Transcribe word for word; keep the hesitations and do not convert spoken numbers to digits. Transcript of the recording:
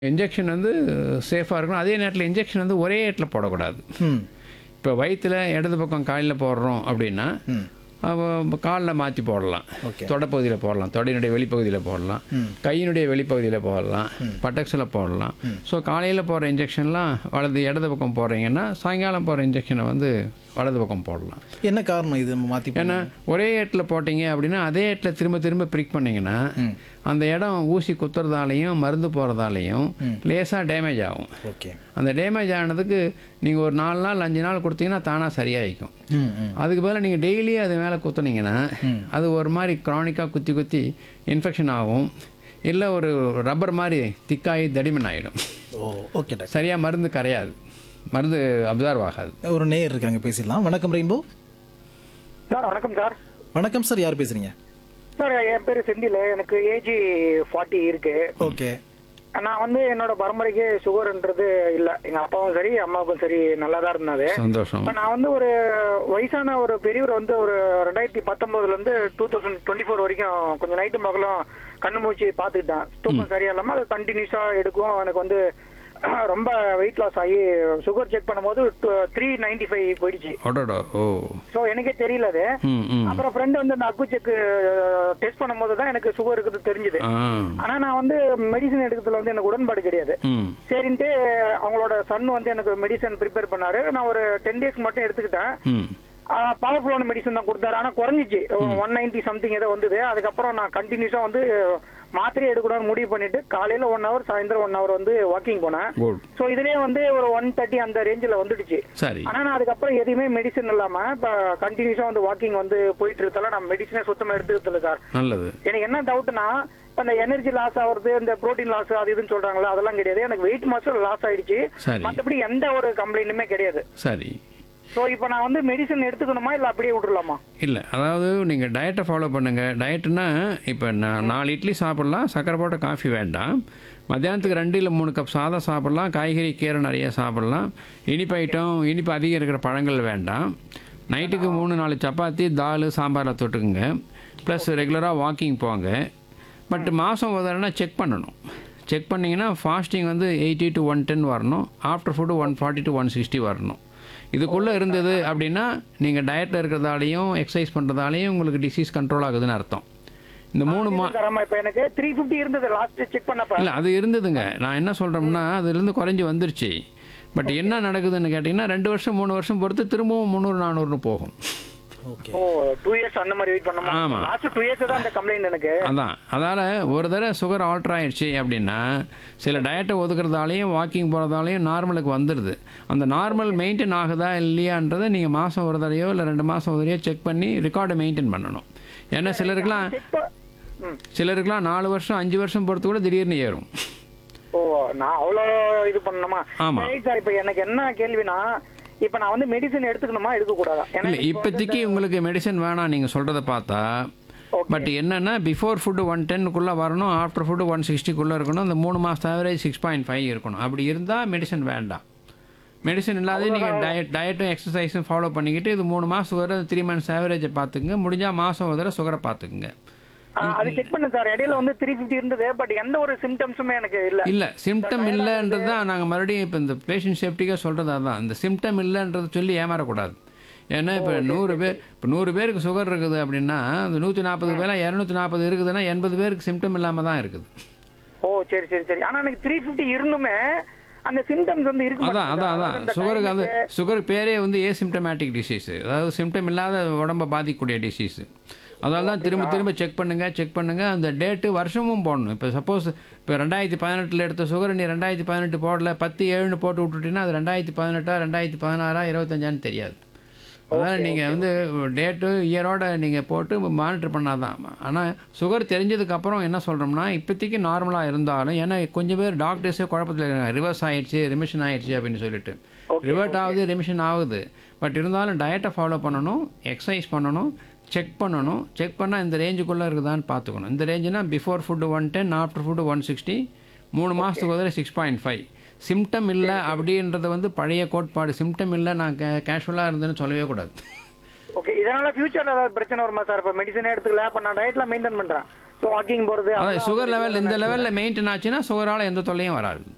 Injection வந்து சேஃபாக இருக்கணும். அதே நேரத்தில் இன்ஜெக்ஷன் வந்து ஒரே இடத்துல போடக்கூடாது. ம் இப்போ வயிற்றில் இடது பக்கம் காலில் போடுறோம் அப்படின்னா ம் காலில் மாற்றி போடலாம், ஓகே. தொடைப்பகுதியில் போடலாம், தொடையினுடைய வெளிப்பகுதியில் போடலாம், ம் கையினுடைய வெளிப்பகுதியில் போடலாம், பட்டக்ஸில் போடலாம். ஸோ காலையில் போடுற இன்ஜெக்ஷன்லாம் வலது இடது பக்கம் போடுறீங்கன்னா சாயங்காலம் போடுற இன்ஜெக்ஷனை வந்து வலது பக்கம் போடலாம். என்ன காரணம் இது மாற்றி ஏன்னா ஒரே இடத்துல போட்டிங்க அப்படின்னா அதே இடத்துல திரும்ப திரும்ப ப்ரிக் பண்ணிங்கன்னா ம் அந்த இடம் ஊசி குத்துறதாலையும் மருந்து போகிறதாலையும் ம். லேசாக டேமேஜ் ஆகும். ஓகே. அந்த டேமேஜ் ஆனதுக்கு நீங்கள் ஒரு நாலு நாள் அஞ்சு நாள் கொடுத்தீங்கன்னா தானாக சரியாயிக்கும். ம் ம் அதுக்கு பதிலாக நீங்கள் டெய்லி அது மேலே குத்துனீங்கன்னா ம். அது ஒரு மாதிரி க்ரானிக்காக குத்தி குத்தி இன்ஃபெக்ஷன் ஆகும், இல்லை ஒரு ரப்பர் மாதிரி திக்காகி தடிமன் ஆகிடும். ஓ ஓகே டாக்டர். சரியாக மருந்து கரையாது, மருந்து அப்சர்வ் ஆகாது. ஒரு நேயர் இருக்காங்க, பேசிடலாம். வணக்கம் ரெயின்போ. சார் வணக்கம் சார். வணக்கம் சார், யார் பேசுறீங்க? சார் என் பேர் செந்தில், எனக்கு ஏஜ் ஃபார்ட்டி இருக்கு. ஓகே. நான் வந்து என்னோட பரம்பரைக்கு சுகர்ன்றது இல்லை, எங்க அப்பாவும் சரி அம்மாவுக்கும் சரி நல்லா தான் இருந்தாது. சந்தோஷம். இப்ப நான் வந்து ஒரு வயசான ஒரு பெரியவர் வந்து ஒரு ரெண்டாயிரத்தி பத்தொன்பதுல இருந்து டூ தௌசண்ட் டுவெண்ட்டி ஃபோர் வரைக்கும் கொஞ்சம் நைட்டு மகளும் கண்ணு மூச்சு பார்த்துக்கிட்டேன். தூக்கம் சரியா இல்லாம அது கண்டினியூஸா எடுக்கும். எனக்கு வந்து ரொம்ப வெயிட் லாஸ் ஆகி சுகர் செக் பண்ணும்போது த்ரீ நைன்டி ஃபைவ் போயிடுச்சு. ஓடோடோ. ஓ ஸோ எனக்கே தெரியல அது. ம் ம் அப்புறம் ஃப்ரெண்ட் வந்து அந்த அக்கு செக் டெஸ்ட் பண்ணும்போது தான் எனக்கு சுகர் இருக்குது தெரிஞ்சுது. ஆ ஆனா நான் வந்து மெடிசன் எடுக்கிறதுல வந்து எனக்கு உடன்பாடு கிடையாது. ம் சரின்ட்டு அவங்களோட சன் வந்து எனக்கு மெடிசன் ப்ரிப்பேர் பண்ணாரு. நான் ஒரு டென் டேஸ் மட்டும் எடுத்துக்கிட்டேன். ம் பவர்ஃபுல்லான மெடிசன் தான் கொடுத்தாரு. ஆனா குறைஞ்சிச்சு, ஒன் நைன்டி சம்திங் ஏதோ வந்தது. அதுக்கப்புறம் நான் கண்டினியூஸா வந்து மாத்திரை எடுக்கணும்னு முடிவு பண்ணிட்டு காலையில ஒன் ஹவர் சாயந்தரம் ஒன் ஹவர் வந்து வாக்கிங் போனேன். குட். ஸோ இதுலயே வந்து ஒரு ஒன் தேர்ட்டி அந்த ரேஞ்சில் வந்துடுச்சு. சரி. ஆனா நான் அதுக்கப்புறம் எதுவுமே மெடிசன் இல்லாம இப்ப கண்டினியூஸா வந்து வாக்கிங் வந்து போயிட்டு இருக்கல, நான் மெடிசனே சுத்தமா எடுத்துக்கிறது சார். நல்லது. எனக்கு என்ன டவுட்னா அந்த எனர்ஜி லாஸ் ஆகுறது, இந்த புரோட்டீன் லாஸ் அது இதுன்னு சொல்றாங்களா, அதெல்லாம் கிடையாது. எனக்கு வெயிட் மாசம் லாஸ் ஆயிடுச்சு, சரி. மற்றபடி எந்த ஒரு கம்ப்ளைண்ட்டுமே கிடையாது. சரி. ஸோ இப்போ நான் வந்து மெடிசன் எடுத்துக்கணுமா இல்லை அப்படியே விட்டுறலாமா? இல்லை, அதாவது நீங்கள் டயட்டை ஃபாலோ பண்ணுங்கள். டயட்டுனா இப்போ நான் நாலு இட்லி சாப்பிட்லாம், சக்கரை போட்ட காஃபி வேண்டாம். மத்தியானத்துக்கு ரெண்டு இல்லை மூணு கப் சாதம் சாப்பிட்லாம், காய்கறி கீரை நிறைய சாப்பிட்லாம், இனிப்பு ஐட்டம் இனிப்பு அதிகம் இருக்கிற பழங்கள் வேண்டாம். நைட்டுக்கு மூணு நாலு சப்பாத்தி தால் சாம்பாரில் தொட்டுக்குங்க. ப்ளஸ் ரெகுலராக வாக்கிங் போங்க. பட் மாதம் ஒரு தடவை செக் பண்ணணும். செக் பண்ணிங்கன்னா ஃபாஸ்டிங் வந்து எயிட்டி டு ஒன் டென் வரணும், after food one forty to one sixty வரணும். இதுக்குள்ளே இருந்தது அப்படின்னா நீங்கள் டயட்டில் இருக்கிறதாலையும் எக்ஸசைஸ் பண்ணுறதாலையும் உங்களுக்கு டிசீஸ் கண்ட்ரோல் ஆகுதுன்னு அர்த்தம். இந்த மூணு மா இப்போ எனக்கு த்ரீ ஃபிஃப்டி இருந்தது லாஸ்ட் செக் பண்ணப்ப. இல்லை, அது இருந்ததுங்க. நான் என்ன சொல்கிறோம்னா அதுலேருந்து குறைஞ்சி வந்துருச்சு. பட் என்ன நடக்குதுன்னு கேட்டிங்கன்னா ரெண்டு வருஷம் மூணு வருஷம் பொறுத்து திரும்பவும் முந்நூறு நானூறுன்னு போகும். ஓகே. ஓ டூ இயர்ஸ் அந்த மாதிரி வெயிட் பண்ணமா? ஆமா. லாஸ்ட் டூ இயர்ஸ் தான் அந்த கம்ப்ளைண்ட் எனக்கு. அதான், அதால் ஒரு தடவை சுகர் ஆல்ட்ரு ஆயிடுச்சு அப்படின்னா சில டயட்டை ஒதுக்குறதாலையும் வாக்கிங் போகிறதாலையும் நார்மலுக்கு வந்துடுது. அந்த நார்மல் மெயின்டைன் ஆகுதா இல்லையான்றதை நீங்கள் மாதம் ஒரு தடையோ இல்லை ரெண்டு மாதம் ஒரு தடையோ செக் பண்ணி ரெக்கார்டை மெயின்டைன் பண்ணணும். ஏன்னா சிலருக்குலாம் செக் ப- ம். சிலருக்குலாம் நாலு வருஷம் அஞ்சு வருஷம் பொறுத்து கூட திடீர்னு ஏறும். ஓ நான் அவ்வளோ இது பண்ணணுமா? ஆமா. சரி சார், இப்போ எனக்கு என்ன கேள்வினா இப்போ நான் வந்து மெடிசன் எடுத்துக்கணுமா எடுக்க கூடாதா? இல்லை, இப்போதைக்கு உங்களுக்கு மெடிசன் வேணாம் நீங்கள் சொல்கிறத பார்த்தா. Okay. பட் என்னென்னா பிஃபோர் ஃபுட்டு ஒன் டென்னுக்குள்ளே வரணும், ஆஃப்டர் ஃபுட்டு ஒன் சிக்ஸ்டிக்குள்ளே இருக்கணும், இந்த மூணு மாதம் ஆவரேஜ் சிக்ஸ் பாயிண்ட் ஃபைவ் இருக்கணும். அப்படி இருந்தால் மெடிசன் வேண்டாம். மெடிசன் இல்லாத நீங்கள் டயட் டயட்டும் எக்ஸசைஸும் ஃபாலோ பண்ணிக்கிட்டு இது மூணு மாதம் வரை த்ரீ மந்த்ஸ் ஆவரேஜை பார்த்துக்குங்க. முடிஞ்சால் மாதம் ஒரு தடவை சுகரை பார்த்துக்குங்க. ஆ, அது செக் பண்ணு சார். இடையில வந்து த்ரீ ஃபிஃப்டி இருந்தது, பட் எந்த ஒரு சிம்டம்ஸுமே எனக்கு இல்லை. இல்லை, சிம்டம் இல்லைன்றது தான் நாங்கள் மறுபடியும் இப்போ இந்த பேஷண்ட் சேஃப்டிக்காக சொல்கிறது. அதுதான், இந்த சிம்டம் இல்லைன்றது சொல்லி ஏமாறக்கூடாது. ஏன்னா இப்போ நூறு பேர் இப்போ நூறு பேருக்கு சுகர் இருக்குது அப்படின்னா அந்த நூற்றி நாற்பது பேர் இரநூத்தி நாற்பது இருக்குதுன்னா எண்பது பேருக்கு சிம்டம் இல்லாமல் தான் இருக்குது. ஓ சரி சரி சரி. ஆனா எனக்கு த்ரீ ஃபிஃப்டி இருந்துமே அந்த சிம்டம்ஸ் வந்து இருக்கு. அதான் அதான் அதான் சுகருக்கு அது சுகர் பேரே வந்து ஏசிம்டமேட்டிக் டிசீஸு, அதாவது சிம்டம் இல்லாத உடம்பை பாதிக்கக்கூடிய டிசீஸு. அதனால தான் திரும்ப திரும்ப செக் பண்ணுங்கள் செக் பண்ணுங்கள். அந்த டேட்டு வருஷமும் போடணும். இப்போ சப்போஸ் இப்போ ரெண்டாயிரத்தி பதினெட்டில் எடுத்த சுகர் நீ ரெண்டாயிரத்தி பதினெட்டு போடல, பத்து ஏழுன்னு போட்டு விட்டுட்டீங்கன்னா அது ரெண்டாயிரத்தி பதினெட்டா ரெண்டாயிரத்தி பதினாறா இருபத்தஞ்சான்னு தெரியாது. அதனால் நீங்கள் வந்து டேட்டு இயரோட நீங்கள் போட்டு மானிட்டர் பண்ணாதான். ஆனால் சுகர் தெரிஞ்சதுக்கப்புறம் என்ன சொல்கிறோம்னா இப்போதைக்கு நார்மலாக இருந்தாலும், ஏன்னா கொஞ்சம் பேர் டாக்டர்ஸே குழப்பத்தில் இருக்காங்க, ரிவர்ஸ் ஆகிடுச்சு ரிமிஷன் ஆகிடுச்சு அப்படின்னு சொல்லிட்டு. ரிவர்ட் ஆகுது ரிமிஷன் ஆகுது. பட் இருந்தாலும் டயட்டை ஃபாலோ பண்ணணும், எக்ஸசைஸ் பண்ணணும், செக் பண்ணணும். செக் பண்ணால் இந்த ரேஞ்சுக்குள்ளே இருக்குதான்னு பார்த்துக்கணும். இந்த ரேஞ்சுனா before food one ten after food one sixty மூணு மாதத்துக்கு ஒரு சிக்ஸ் பாயிண்ட் ஃபைவ். சிம்டம் இல்லை அப்படின்றது வந்து பழைய கோட்பாடு. சிம்டம் இல்லை நான் கே கேஷுவலாக இருந்தேன்னு சொல்லவே கூடாது. ஓகே. இதனால ஃபியூச்சர்ல ஏதாவது பிரச்சனை வருமா சார்? இப்போ மெடிசனே எடுத்துக்கல, இப்போ நான் டயட்ல மெயின்டைன் பண்றேன், ஸோ வாக்கிங் போறது, அதான் சுகர் லெவல் இந்த லெவலில் மெயின்டைன் ஆச்சுன்னா சுகரால் எந்த தொல்லையும் வராது.